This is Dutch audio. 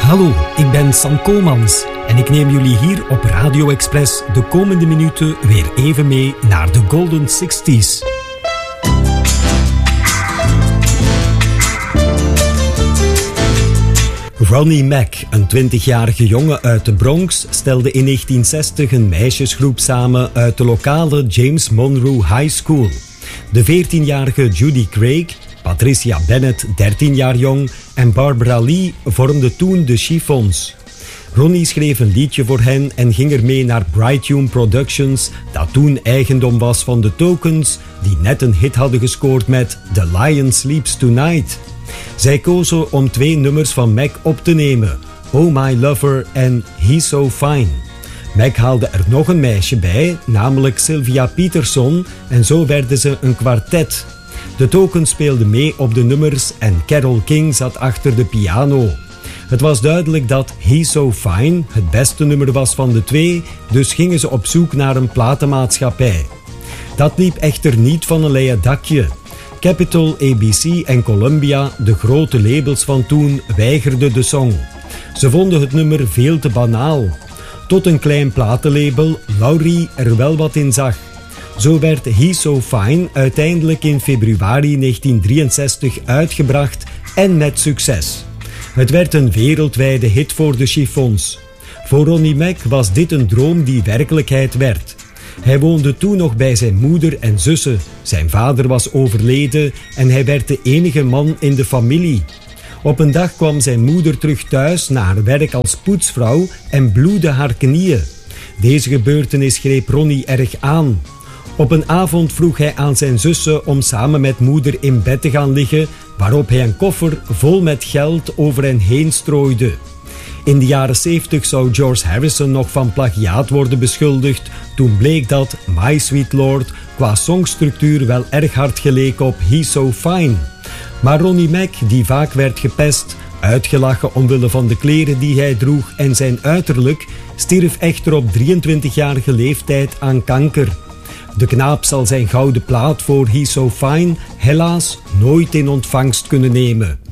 Hallo, ik ben Sam Komans en ik neem jullie hier op Radio Express de komende minuten weer even mee naar de Golden 60s. Ronnie Mac, een 20-jarige jongen uit de Bronx, stelde in 1960 een meisjesgroep samen uit de lokale James Monroe High School. De 14-jarige Judy Craig, Patricia Bennett, 13 jaar jong, en Barbara Lee vormden toen de Chiffons. Ronnie schreef een liedje voor hen en ging ermee naar Bright Tune Productions, dat toen eigendom was van de Tokens, die net een hit hadden gescoord met The Lion Sleeps Tonight. Zij kozen om 2 nummers van Mac op te nemen, Oh My Lover en He's So Fine. Mac haalde er nog een meisje bij, namelijk Sylvia Peterson, en zo werden ze een kwartet. De Tokens speelden mee op de nummers en Carole King zat achter de piano. Het was duidelijk dat He's So Fine het beste nummer was van de 2, dus gingen ze op zoek naar een platenmaatschappij. Dat liep echter niet van een leien dakje. Capitol, ABC en Columbia, de grote labels van toen, weigerden de song. Ze vonden het nummer veel te banaal. Tot een klein platenlabel, Laurie, er wel wat in zag. Zo werd He's So Fine uiteindelijk in februari 1963 uitgebracht en met succes. Het werd een wereldwijde hit voor de Chiffons. Voor Ronnie Mac was dit een droom die werkelijkheid werd. Hij woonde toen nog bij zijn moeder en zussen. Zijn vader was overleden en hij werd de enige man in de familie. Op een dag kwam zijn moeder terug thuis na haar werk als poetsvrouw en bloedde haar knieën. Deze gebeurtenis greep Ronnie erg aan. Op een avond vroeg hij aan zijn zussen om samen met moeder in bed te gaan liggen, waarop hij een koffer vol met geld over hen heen strooide. In de jaren 70 zou George Harrison nog van plagiaat worden beschuldigd. Toen bleek dat My Sweet Lord qua songstructuur wel erg hard geleek op He's So Fine. Maar Ronnie Mac, die vaak werd gepest, uitgelachen omwille van de kleren die hij droeg en zijn uiterlijk, stierf echter op 23-jarige leeftijd aan kanker. De knaap zal zijn gouden plaat voor He's So Fine helaas nooit in ontvangst kunnen nemen.